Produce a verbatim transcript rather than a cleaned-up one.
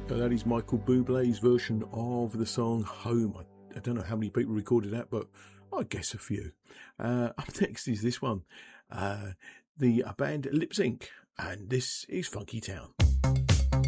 So that is Michael Bublé's version of the song Home. I, I don't know how many people recorded that, but I guess a few. Uh, up next is this one, uh, the uh, band Lip Sync, and this is Funky Town.